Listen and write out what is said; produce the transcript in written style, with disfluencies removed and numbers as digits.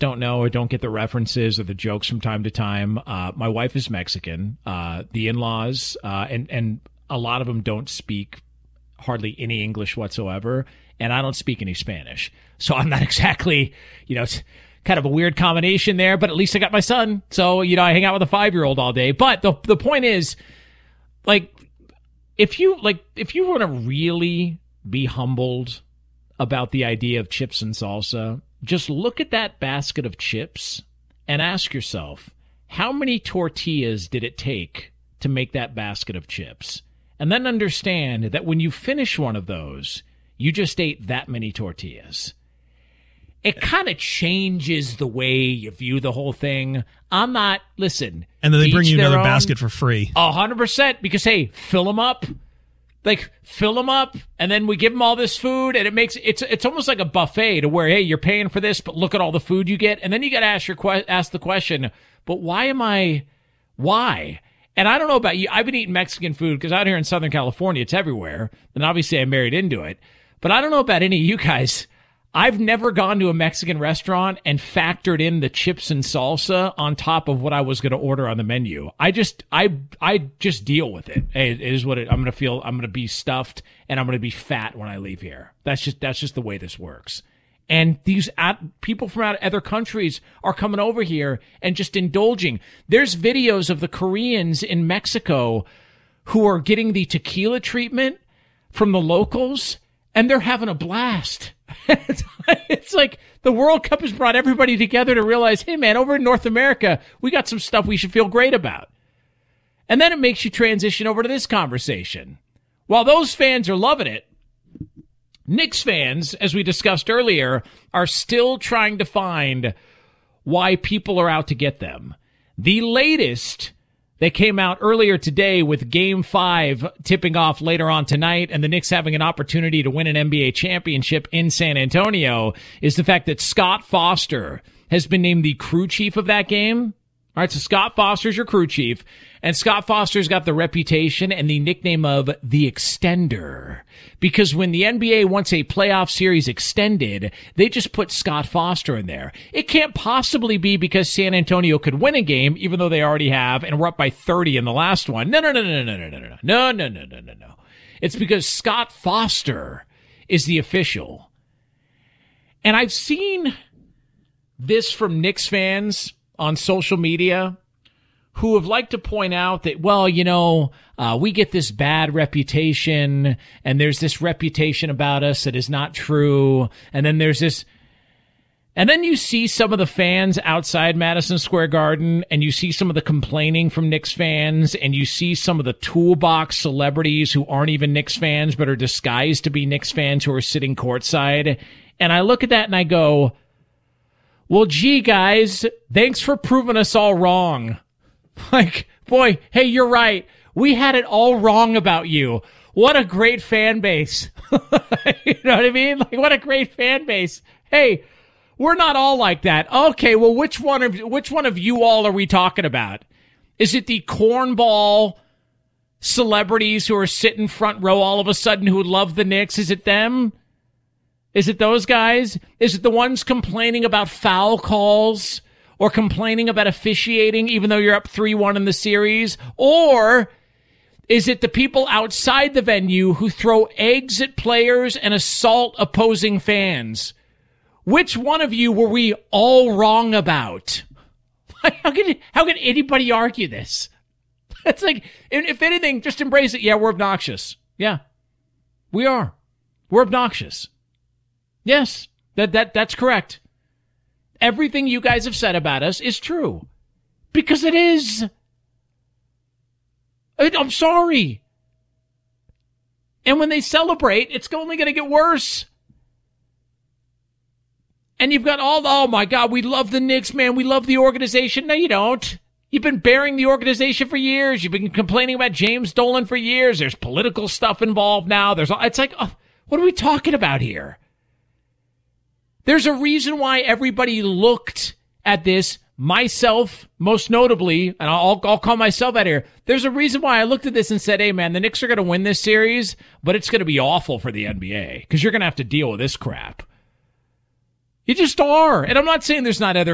don't know or don't get the references or the jokes from time to time, my wife is Mexican. The in-laws, and a lot of them don't speak hardly any English whatsoever, and I don't speak any Spanish. So I'm not exactly, it's kind of a weird combination there, but at least I got my son. So, I hang out with a 5-year-old all day. But the point is, if you want to really be humbled about the idea of chips and salsa, just look at that basket of chips and ask yourself, how many tortillas did it take to make that basket of chips? And then understand that when you finish one of those, you just ate that many tortillas. It kind of changes the way you view the whole thing. Listen. And then they bring you another basket for free. 100%, because, hey, fill them up. Fill them up, and then we give them all this food, and it's almost like a buffet to where, hey, you're paying for this, but look at all the food you get. And then you got to ask the question, but why? And I don't know about you. I've been eating Mexican food because out here in Southern California, it's everywhere. And obviously I married into it. But I don't know about any of you guys. I've never gone to a Mexican restaurant and factored in the chips and salsa on top of what I was going to order on the menu. I just deal with it. Hey, it is what I'm going to feel. I'm going to be stuffed and I'm going to be fat when I leave here. That's just the way this works. And these people from other countries are coming over here and just indulging. There's videos of the Koreans in Mexico who are getting the tequila treatment from the locals, and they're having a blast. It's like the World Cup has brought everybody together to realize, hey, man, over in North America, we got some stuff we should feel great about. And then it makes you transition over to this conversation. While those fans are loving it, Knicks fans, as we discussed earlier, are still trying to find why people are out to get them. The latest that came out earlier today with Game 5 tipping off later on tonight and the Knicks having an opportunity to win an NBA championship in San Antonio is the fact that Scott Foster has been named the crew chief of that game. All right, so Scott Foster's your crew chief, and Scott Foster's got the reputation and the nickname of the Extender, because when the NBA wants a playoff series extended, they just put Scott Foster in there. It can't possibly be because San Antonio could win a game, even though they already have, and we're up by 30 in the last one. No. It's because Scott Foster is the official. And I've seen this from Knicks fans on social media who have liked to point out that, well, we get this bad reputation and there's this reputation about us that is not true. And then there's this, and then you see some of the fans outside Madison Square Garden and you see some of the complaining from Knicks fans and you see some of the toolbox celebrities who aren't even Knicks fans but are disguised to be Knicks fans who are sitting courtside. And I look at that and I go, well, gee, guys, thanks for proving us all wrong. Boy, hey, you're right. We had it all wrong about you. What a great fan base. You know what I mean? What a great fan base. Hey, we're not all like that. Okay, well, which one of you all are we talking about? Is it the cornball celebrities who are sitting front row all of a sudden who love the Knicks? Is it them? Is it those guys? Is it the ones complaining about foul calls or complaining about officiating even though you're up 3-1 in the series? Or is it the people outside the venue who throw eggs at players and assault opposing fans? Which one of you were we all wrong about? How can anybody argue this? It's like, if anything, just embrace it. Yeah, we're obnoxious. Yeah, we are. We're obnoxious. Yes, that's correct. Everything you guys have said about us is true. Because it is. I'm sorry. And when they celebrate, it's only going to get worse. And you've got oh my God, we love the Knicks, man. We love the organization. No, you don't. You've been burying the organization for years. You've been complaining about James Dolan for years. There's political stuff involved now. It's like, what are we talking about here? There's a reason why everybody looked at this, myself most notably, and I'll call myself out here. There's a reason why I looked at this and said, hey, man, the Knicks are going to win this series, but it's going to be awful for the NBA because you're going to have to deal with this crap. You just are. And I'm not saying there's not other